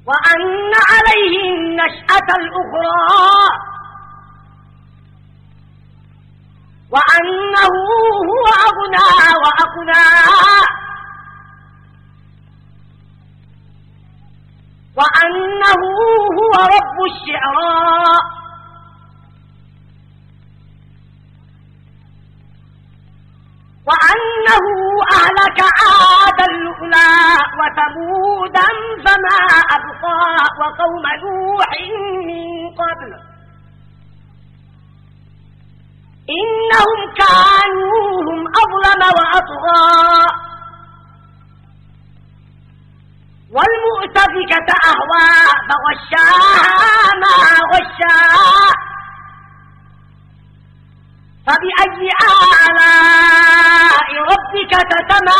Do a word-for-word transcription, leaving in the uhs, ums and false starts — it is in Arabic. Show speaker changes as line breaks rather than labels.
وأن عليه النشأة الأخرى وأنه هو أغنى وأقنى وأنه هو رب الشعرى وأنه أهلك عادا الأولى وثمودا فما أبقى وقوم نوح من قبل إنهم كانوا هم أظلم وأطغى والمؤتفكة أهوى فغشاها ما غشا فبأي آلاء ربك تتمارى